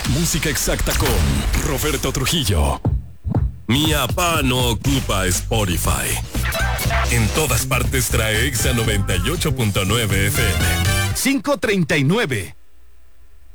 Música exacta con Roberto Trujillo. Mi papá no ocupa Spotify. En todas partes trae Exa 98.9 FM. 5:39.